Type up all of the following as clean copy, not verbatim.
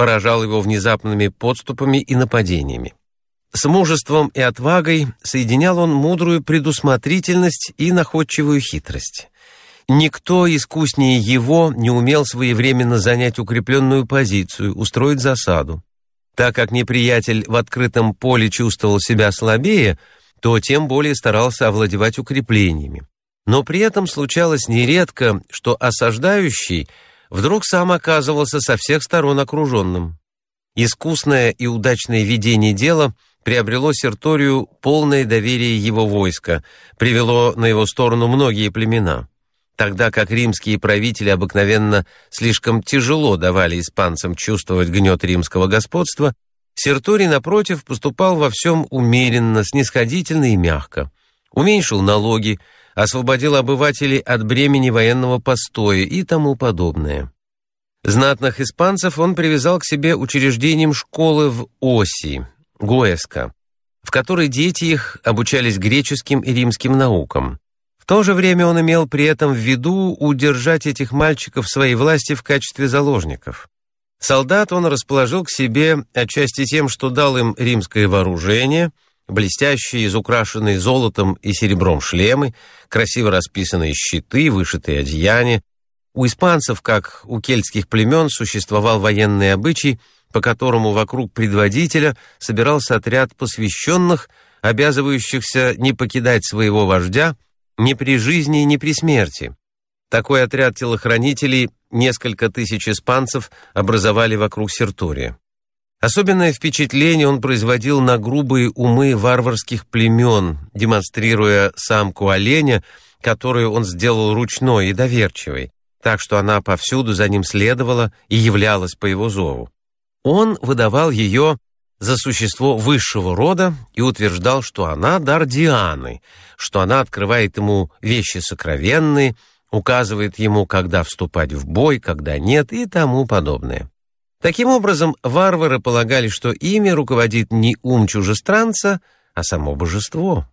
поражал его внезапными подступами и нападениями. С мужеством и отвагой соединял он мудрую предусмотрительность и находчивую хитрость. Никто искуснее его не умел своевременно занять укрепленную позицию, устроить засаду. Так как неприятель в открытом поле чувствовал себя слабее, то тем более старался овладевать укреплениями. Но при этом случалось нередко, что осаждающий вдруг сам оказывался со всех сторон окруженным. Искусное и удачное ведение дела приобрело Серторию полное доверие его войска, привело на его сторону многие племена. Тогда как римские правители обыкновенно слишком тяжело давали испанцам чувствовать гнет римского господства, Серторий, напротив, поступал во всем умеренно, снисходительно и мягко. Уменьшил налоги, освободил обывателей от бремени военного постоя и тому подобное. Знатных испанцев он привязал к себе учреждением школы в Осии, Гуэска, в которой дети их обучались греческим и римским наукам. В то же время он имел при этом в виду удержать этих мальчиков в своей власти в качестве заложников. Солдат он расположил к себе отчасти тем, что дал им римское вооружение, блестящие, изукрашенные золотом и серебром шлемы, красиво расписанные щиты, вышитые одеяния. У испанцев, как у кельтских племен, существовал военный обычай, по которому вокруг предводителя собирался отряд посвященных, обязывающихся не покидать своего вождя ни при жизни, ни при смерти. Такой отряд телохранителей, несколько тысяч испанцев, образовали вокруг Сертория. Особенное впечатление он производил на грубые умы варварских племен, демонстрируя самку оленя, которую он сделал ручной и доверчивой, так что она повсюду за ним следовала и являлась по его зову. Он выдавал ее за существо высшего рода и утверждал, что она дар Дианы, что она открывает ему вещи сокровенные, указывает ему, когда вступать в бой, когда нет и тому подобное. Таким образом, варвары полагали, что ими руководит не ум чужестранца, а само божество.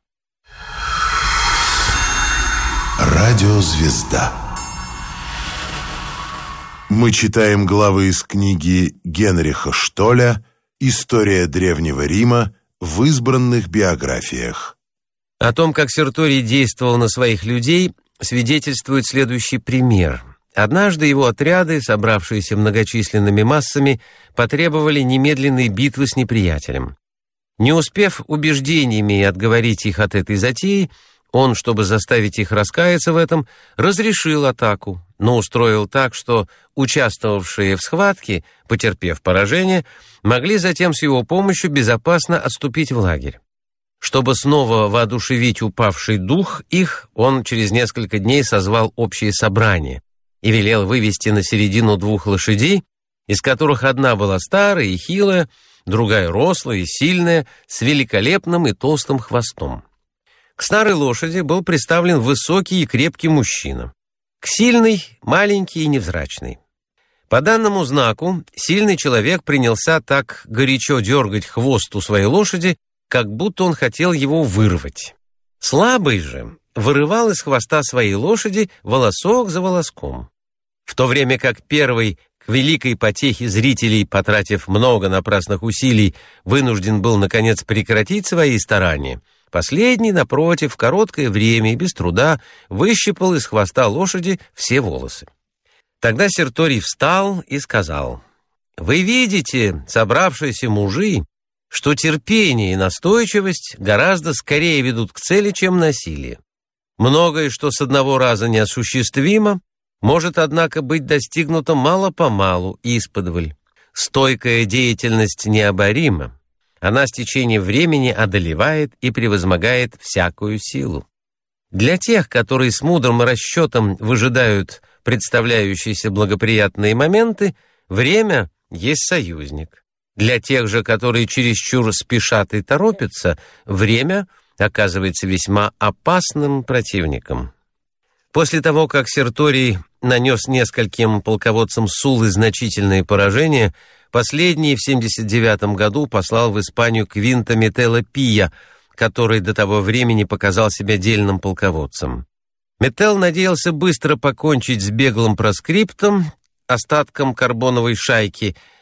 Радиозвезда. Мы читаем главы из книги Генриха Штоля «История Древнего Рима» в избранных биографиях. О том, как Серторий действовал на своих людей, свидетельствует следующий пример. Однажды его отряды, собравшиеся многочисленными массами, потребовали немедленной битвы с неприятелем. Не успев убеждениями отговорить их от этой затеи, он, чтобы заставить их раскаяться в этом, разрешил атаку, но устроил так, что участвовавшие в схватке, потерпев поражение, могли затем с его помощью безопасно отступить в лагерь. Чтобы снова воодушевить упавший дух их, он через несколько дней созвал общее собрание и велел вывести на середину 2 лошадей, из которых одна была старая и хилая, другая рослая и сильная, с великолепным и толстым хвостом. К старой лошади был приставлен высокий и крепкий мужчина, к сильной — маленький и невзрачный. По данному знаку сильный человек принялся так горячо дергать хвост у своей лошади, как будто он хотел его вырвать. Слабый же вырывал из хвоста своей лошади волосок за волоском. В то время как первый, к великой потехе зрителей, потратив много напрасных усилий, вынужден был, наконец, прекратить свои старания, последний, напротив, в короткое время и без труда выщипал из хвоста лошади все волосы. Тогда Серторий встал и сказал: «Вы видите, собравшиеся мужи, что терпение и настойчивость гораздо скорее ведут к цели, чем насилие. Многое, что с одного раза неосуществимо, может, однако, быть достигнуто мало-помалу, исподволь. Стойкая деятельность необорима. Она с течением времени одолевает и превозмогает всякую силу. Для тех, которые с мудрым расчетом выжидают представляющиеся благоприятные моменты, время есть союзник. Для тех же, которые чересчур спешат и торопятся, время оказывается весьма опасным противником». После того, как Серторий нанес нескольким полководцам Суллы значительные поражения, последний в 79 году послал в Испанию Квинта Метелла Пия, который до того времени показал себя дельным полководцем. Метелл надеялся быстро покончить с беглым проскриптом, остатком карбоновой шайки,